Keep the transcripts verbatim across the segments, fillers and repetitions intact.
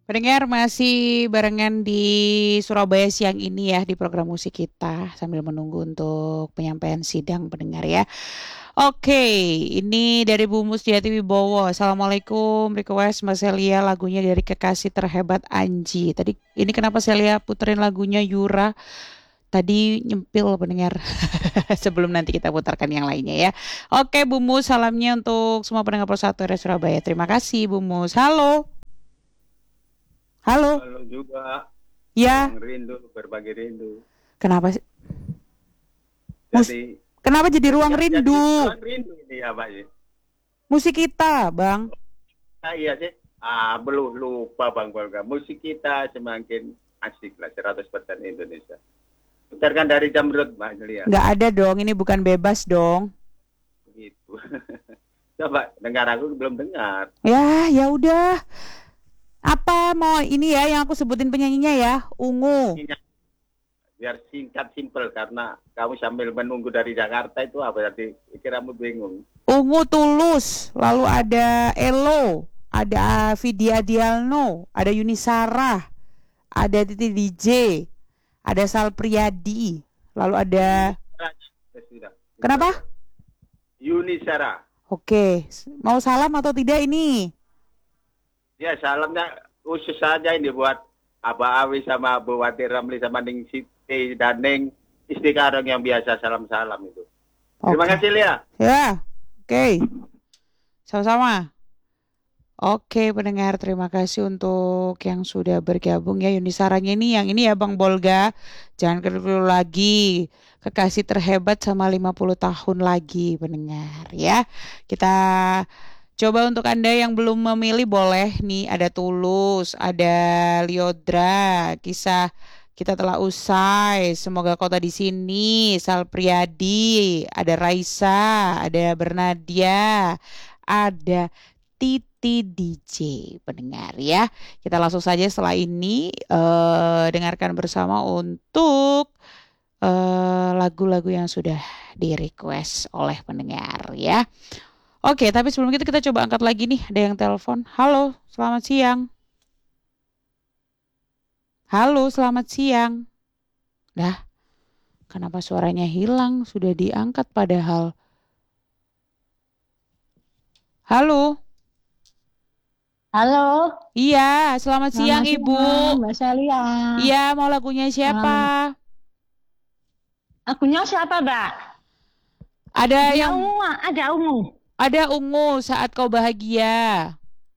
Pendengar masih barengan di Surabaya siang ini ya di program musik kita sambil menunggu untuk penyampaian sidang pendengar ya. Oke, ini dari Bu Musdiati Wibowo. Assalamualaikum, request Mas Celia lagunya dari Kekasih Terhebat Anji. Tadi ini kenapa Celia puterin lagunya Yura? Tadi nyempil pendengar. Sebelum nanti kita putarkan yang lainnya ya. Oke, Bu Mus, salamnya untuk semua pendengar Pro satu R S Surabaya. Terima kasih Bu Mus. Halo. Halo. Halo juga, Ya, ruang rindu, berbagi rindu. kenapa sih? Mus, Jadi, kenapa jadi ruang ya, jadi rindu? ruang rindu ini ya, Pak. Ya. Musik kita, Bang. Ah, iya sih. Ah, belum lupa Bang Bolga. Musik kita semakin asik lah, seratus persen Indonesia. Putarkan dari Jamrud, Mbak Julia. Nggak ada dong, ini bukan bebas dong. Gitu. Coba dengar, aku belum dengar. Ya, ya udah. Apa mau ini ya yang aku sebutin penyanyinya ya? Ungu. Biar singkat simpel karena kamu sambil menunggu dari Jakarta itu apa tadi? Kiramu bingung. Ungu Tulus, lalu ada Elo, ada Vidya Dialno, ada Yuni Sarah, ada Titi D J, ada Sal Priadi, lalu ada Sudah. kenapa? Yuni Sarah. Oke, mau salam atau tidak ini? Ya, salamnya khusus saja ini buat Abah Awi sama Bu Wati Ramli sama Ning Siti dan Ning Istiqarong yang biasa salam-salam itu. Terima Oke. kasih, Lia. Ya, oke. Sama-sama. Oke, pendengar, terima kasih untuk yang sudah bergabung ya. Yuni Saranya ini yang ini ya Bang Bolga. Jangan keliru lagi. Kekasih terhebat sama lima puluh tahun lagi pendengar ya. Kita coba untuk Anda yang belum memilih boleh nih, ada Tulus, ada Liodra, kisah kita telah usai, semoga kota di sini, Sal Priadi, ada Raisa, ada Bernadia, ada Titi D J pendengar ya. Kita langsung saja setelah ini eh, dengarkan bersama untuk eh, lagu-lagu yang sudah di request oleh pendengar ya. Oke, tapi sebelum itu kita coba angkat lagi nih, ada yang telepon. Halo, selamat siang. Halo, selamat siang. Dah, kenapa suaranya hilang? Sudah diangkat padahal. Halo. Halo, Iya, selamat siang selamat Ibu. siang, Mbak Celia. Iya, mau lagunya siapa? Lagunya siapa, Mbak? Ada Lagunya yang ungu, ada ungu. ada Ungu Saat Kau Bahagia.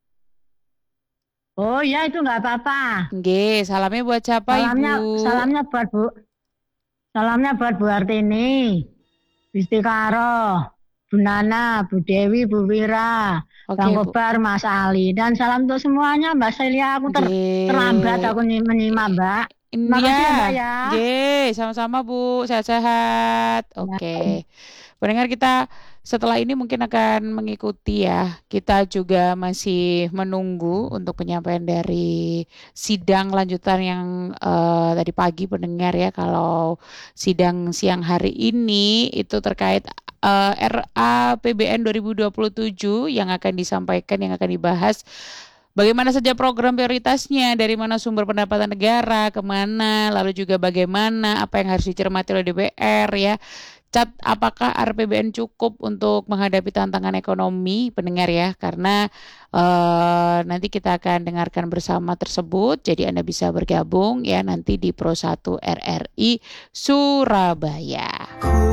Oh ya, itu nggak apa-apa. Nggih, salamnya buat siapa Salamnya, Ibu? salamnya buat Bu, salamnya buat Bu Artini, Istikaro, Bu Nana, Bu Dewi, Bu Wira, Oke, Bang Bu. Kobar, Mas Ali, dan salam untuk semuanya, Mbak Celia. Aku ter, Nggih. terlambat aku nyi- menyimak, Mbak. Terima kasih ya, Mbak ya. Nggih, sama-sama Bu, sehat-sehat. Oke. Pendengar kita setelah ini mungkin akan mengikuti ya. Kita juga masih menunggu untuk penyampaian dari sidang lanjutan yang eh, tadi pagi pendengar ya. Kalau sidang siang hari ini itu terkait eh, R A P B N dua ribu dua puluh tujuh yang akan disampaikan, yang akan dibahas. Bagaimana saja program prioritasnya, dari mana sumber pendapatan negara, kemana, lalu juga bagaimana, apa yang harus dicermati oleh D P R ya. Cat, apakah R P B N cukup untuk menghadapi tantangan ekonomi pendengar ya, karena eh, nanti kita akan dengarkan bersama tersebut, jadi Anda bisa bergabung ya nanti di Pro satu R R I Surabaya.